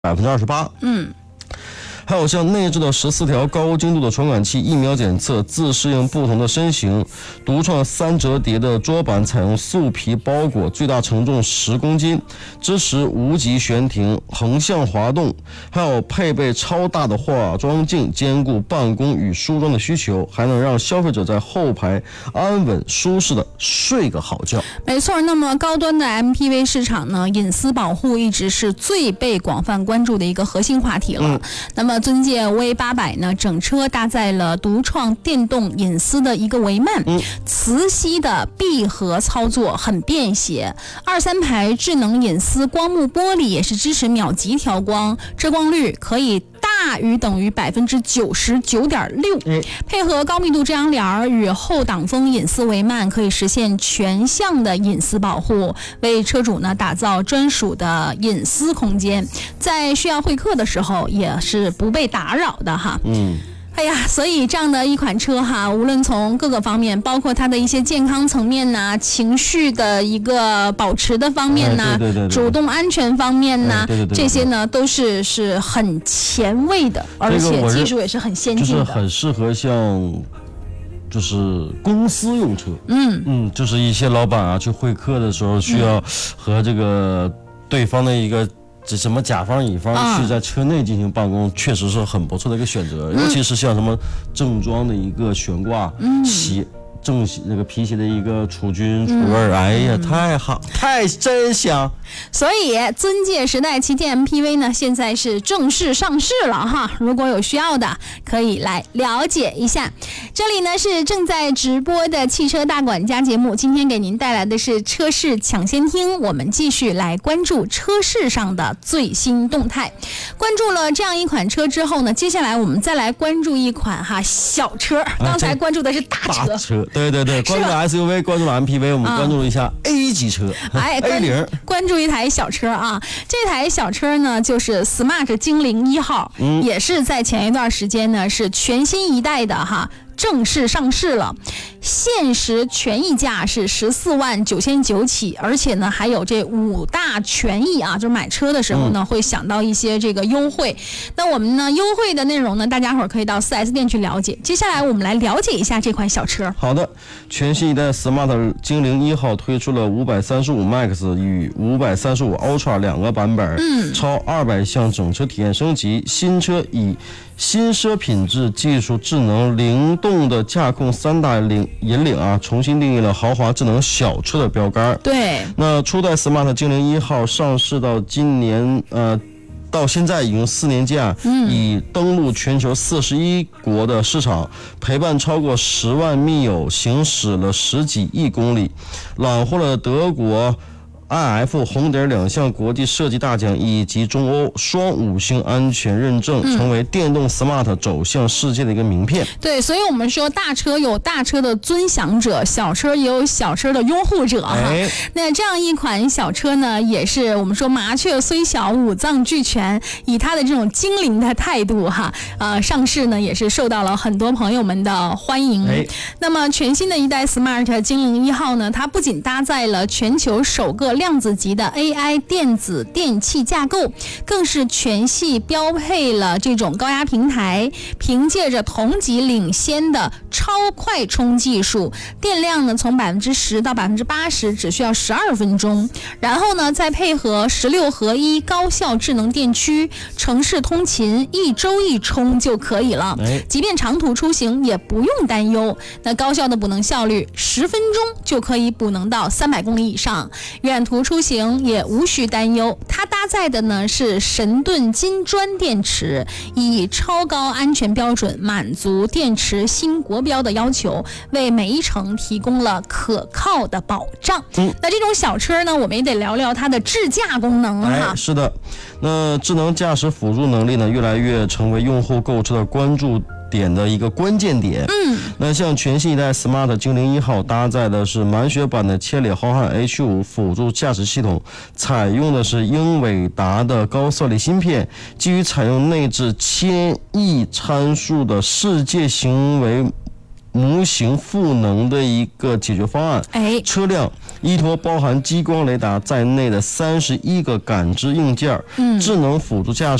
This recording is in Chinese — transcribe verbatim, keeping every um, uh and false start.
百分之二十八。 嗯。 还有像内置的十四条高精度的传感器，一秒检测，自适应不同的身形。独创三折叠的桌板采用素皮包裹，最大承重十公斤，支持无级悬停、横向滑动。还有配备超大的化妆镜，兼顾办公与梳妆的需求，还能让消费者在后排安稳舒适的睡个好觉。 没错，那么高端的 M P V 市场呢，隐私保护一直是最被广泛关注的一个核心话题了。嗯、那么尊界 V 八百 呢，整车搭载了独创电动隐私的一个帷幔，嗯、磁吸的闭合操作很便携，二三排智能隐私光幕玻璃也是支持秒级调光，遮光率可以大于等于百分之九十九点六，配合高密度遮阳帘与后挡风隐私帷幔，可以实现全向的隐私保护，为车主呢打造专属的隐私空间，在需要会客的时候也是不被打扰的哈。嗯。哎呀，所以这样的一款车哈，无论从各个方面，包括它的一些健康层面呐、情绪的一个保持的方面呐、 哎、对对对对主动安全方面呐、 哎、对对对对这些呢都是是很前卫的，而且技术也是很先进的， 就是很适合像就是公司用车。嗯嗯，就是一些老板啊去会客的时候，需要和这个对方的一个。这什么甲方乙方去在车内进行办公，嗯、确实是很不错的一个选择，嗯、尤其是像什么正装的一个悬挂、嗯、鞋。正那个皮鞋的一个除菌除味、嗯、哎呀，太好，太真香。 所以尊界时代旗舰 M P V 呢，现在是正式上市了哈。如果有需要的，可以来了解一下。这里呢是正在直播的汽车大管家节目，今天给您带来的是车市抢先听，我们继续来关注车市上的最新动态。关注了这样一款车之后呢，接下来我们再来关注一款哈小车。刚才关注的是大车。 大车对对对，关注了 S U V， 关注了 M P V， 我们关注了一下 A 级车， 哎 A 零，关注一台小车啊。这台小车呢，就是 Smart 精灵一号，嗯、也是在前一段时间呢，是全新一代的哈。正式上市了，限时权益价是十四万九千九起，而且呢还有这五大权益啊，就是买车的时候呢、嗯、会想到一些这个优惠。那我们呢优惠的内容呢，大家伙儿可以到 四 S 店去了解。接下来我们来了解一下这款小车。 好的，全新一代 Smart 精灵一号推出了五百三十五 Max 与五百三十五 Ultra 两个版本，嗯，超二百项整车体验升级，新车以新奢品质技术、智能灵动的驾控三大领引领啊，重新定义了豪华智能小车的标杆。 对， 那初代 Smart 精灵一号上市到今年呃。到现在已经四年假，嗯，已登陆全球四十一国的市场，陪伴超过十万密友，行驶了十几亿公里，揽获了德国I F 红点两项国际设计大奖以及中欧双五星安全认证，成为电动 Smart 走向世界的一个名片。 对，所以我们说大车有大车的尊享者，小车也有小车的拥护者哈。哎、那这样一款小车呢，也是我们说麻雀虽小五脏俱全，以它的这种精灵的态度哈，呃，上市呢也是受到了很多朋友们的欢迎。哎、那么全新的一代 Smart 精灵一号呢，它不仅搭载了全球首个量子级的 A I 电子电器架构，更是全系标配了这种高压平台，凭借着同级领先的超快充技术，电量呢从百分之十到百分之八十只需要十二分钟，然后呢再配合十六合一高效智能电驱，城市通勤一周一充就可以了，即便长途出行也不用担忧。那高效的补能效率，十分钟就可以补能到三百公里以上，远途出行也无需担忧。它搭载的呢是神盾金砖电池，以超高安全标准满足电池新国标的要求，为每一程提供了可靠的保障。嗯，那这种小车呢，我们也得聊聊它的智驾功能哈。 哎，是的，那智能驾驶辅助能力呢，越来越成为用户购车的关注点的一个关键点。嗯，那像全新一代 Smart 精灵一号搭载的是满血版的千里浩瀚 H 五 辅助驾驶系统，采用的是英伟达的高算力芯片，基于采用内置千亿参数的世界行为模型赋能的一个解决方案。 哎， 车辆依托包含激光雷达在内的三十一个感知硬件，嗯，智能辅助驾驶。